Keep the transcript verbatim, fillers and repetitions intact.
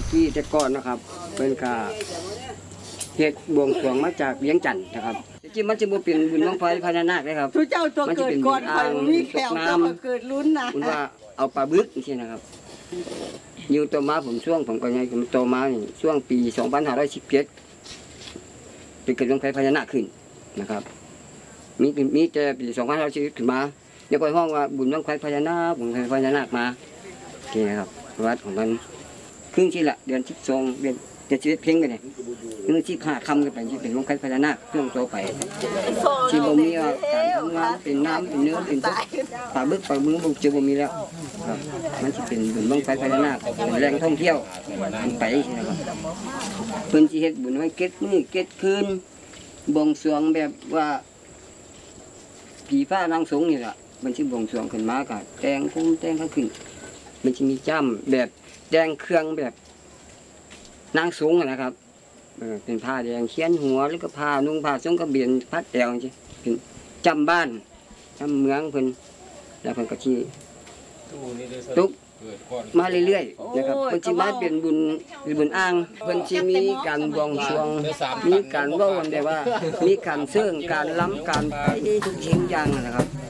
ที่แต่ก่อนนะครับเป็นกาเฮ็ดบวงสรวงมาจากเวียงจันทน์นะครับจริงมันจะบ่เป็นบุญบั้งไฟพญานาคเลยครับทุเจ้าตัวเกิดก่อนคอยมีแขวตัวเกิดลุ้นนะคุณว่าเอาปลาบึกนี่นะครับอยู่ตัวมาผมช่วงผมก็ยังผมโตมาช่วงปีสองพันห้าร้อยสิบเจ็ดเป็นเกิดบั้งไฟพญานาคขึ้นนะครับมีมีแต่ปีสองพันห้าร้อยสิบขึ้นมายังคอยห้องว่าบุญบั้งไฟพญานาคบุญบั้งไฟพญานาคมาโอเคครับวัดของมันครึ่งที่ละเดือนที่สองเดือนเดือนชีวิตเพ่งกันเนี่ยเรื่องที่ผ่าคำกันไปที่เป็นบั้งไฟพญานาคช่วงโตไปที่บ่มีการทำงานเป็นน้ำเป็นเนื้อเป็นปลาบึกปลาบึกบุกเจอบ่มีแล้วครับมันจะเป็นบุญบั้งไฟพญานาคเป็นแหล่งท่องเที่ยวไปนะครับเพิ่นสิเฮ็ดบุญไว้เก็ดมื้อเก็ดคืนบวงสรวงแบบว่าผีฟ้านางสงนี่แหละมันสิบวงสรวงขึ้นมาก็แต่งพุ่มแต่งข้างขึ้นมันจะมีจ้ำแบบแดงเครื่องแบบนางสงนะครับเป็นผ้าแดงเขียนหัวแล้วก็ผ้านุ่งผ้าทรงกระเบียนพัดแอวจริงเป็นจำบ้านจำเมืองเพิ่นแล้วเพิ่นก็ที่ตุกมาเรื่อยๆนะครับเพิ่นสิมาเป็นบุญเป็นบุญอ้างเพิ่นสิมีการบวงสรวงมีการเว้ากันแบบว่ามีการเชิงการล้ำการไปทุกสิ่งอย่างนะครับ